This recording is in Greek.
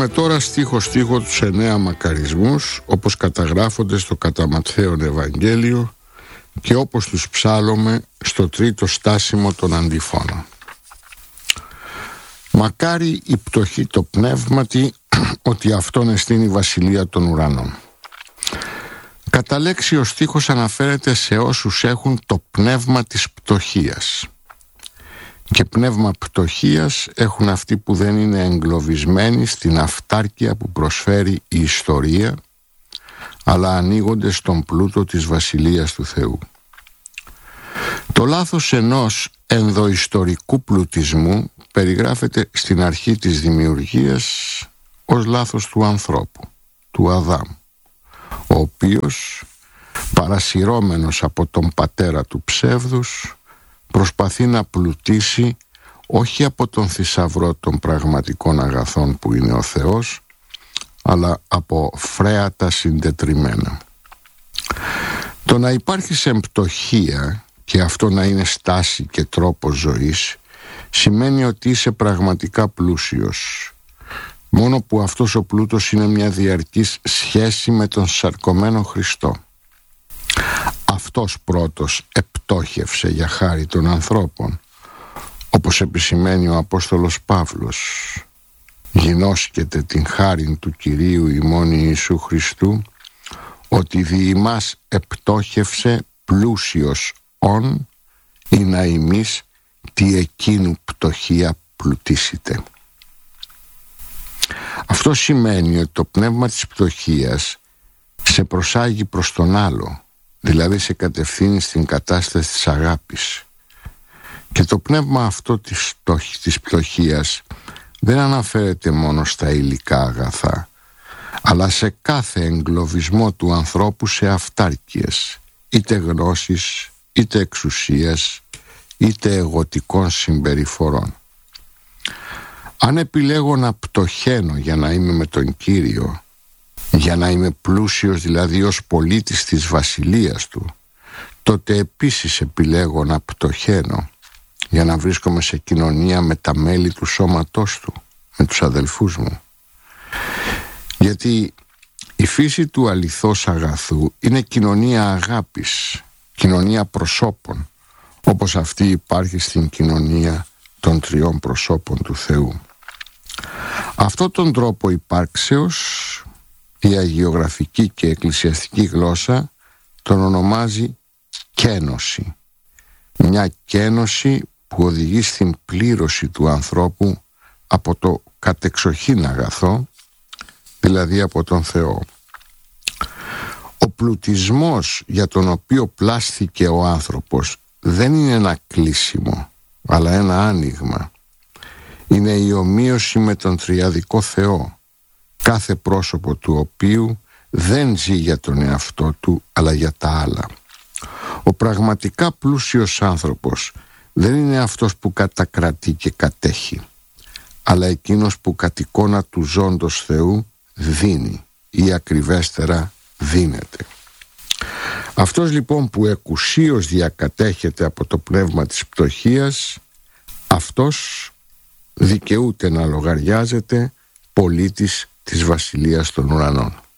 ακούσαμε τώρα στίχο-στίχο τους 9 μακαρισμούς, όπως καταγράφονται στο κατά Ματθαίον Ευαγγέλιο και όπως τους ψάλλουμε στο τρίτο στάσιμο των αντιφώνων. Μακάρι η πτωχή το πνεύματι, ότι αυτόν εστίν η βασιλεία των ουρανών. Κατά λέξη ο στίχος αναφέρεται σε όσους έχουν το πνεύμα της πτωχίας. Και πνεύμα πτωχίας έχουν αυτοί που δεν είναι εγκλωβισμένοι στην αυτάρκεια που προσφέρει η ιστορία, αλλά ανοίγονται στον πλούτο της βασιλείας του Θεού. Το λάθος ενός ενδοϊστορικού πλουτισμού περιγράφεται στην αρχή της δημιουργίας ως λάθος του ανθρώπου, του Αδάμ, ο οποίος, παρασυρώμενος από τον πατέρα του ψεύδους, προσπαθεί να πλουτίσει όχι από τον θησαυρό των πραγματικών αγαθών που είναι ο Θεός, αλλά από φρέατα συντετριμμένα. Το να υπάρχει σε πτωχία και αυτό να είναι στάση και τρόπος ζωής σημαίνει ότι είσαι πραγματικά πλούσιος, μόνο που αυτός ο πλούτος είναι μια διαρκής σχέση με τον σαρκωμένο Χριστό. Αυτός πρώτος επτόχευσε για χάρη των ανθρώπων, όπως επισημαίνει ο Απόστολος Παύλος. Γινώσκεται την χάριν του Κυρίου ημών Ιησού Χριστού, ότι δι' ημάς επτόχευσε πλούσιος ον, ή να ημείς τι εκείνου πτωχία πλουτίσετε. Αυτό σημαίνει ότι το πνεύμα της πτωχίας σε προσάγει προς τον άλλο, δηλαδή σε κατευθύνει στην κατάσταση της αγάπης. Και το πνεύμα αυτό της πτωχίας δεν αναφέρεται μόνο στα υλικά αγαθά, αλλά σε κάθε εγκλωβισμό του ανθρώπου σε αυτάρκειες, είτε γνώσης, είτε εξουσίας, είτε εγωτικών συμπεριφορών. Αν επιλέγω να πτωχαίνω για να είμαι με τον Κύριο, για να είμαι πλούσιος δηλαδή ως πολίτης της βασιλείας του, τότε επίσης επιλέγω να πτωχαίνω για να βρίσκομαι σε κοινωνία με τα μέλη του σώματός του, με τους αδελφούς μου. Γιατί η φύση του αληθώς αγαθού είναι κοινωνία αγάπης, κοινωνία προσώπων, όπως αυτή υπάρχει στην κοινωνία των τριών προσώπων του Θεού. Αυτόν τον τρόπο υπάρξεως η αγιογραφική και εκκλησιαστική γλώσσα τον ονομάζει κένωση. Μια κένωση που οδηγεί στην πλήρωση του ανθρώπου από το κατεξοχήν αγαθό, δηλαδή από τον Θεό. Ο πλουτισμός για τον οποίο πλάστηκε ο άνθρωπος δεν είναι ένα κλείσιμο, αλλά ένα άνοιγμα. Είναι η ομοίωση με τον τριαδικό Θεό, κάθε πρόσωπο του οποίου δεν ζει για τον εαυτό του, αλλά για τα άλλα. Ο πραγματικά πλούσιος άνθρωπος δεν είναι αυτός που κατακρατεί και κατέχει, αλλά εκείνος που κατ' εικόνα του ζώντος Θεού δίνει, ή ακριβέστερα δίνεται. Αυτός λοιπόν που εκουσίως διακατέχεται από το πνεύμα της πτωχίας, αυτός δικαιούται να λογαριάζεται πολίτης της βασιλείας των ουρανών.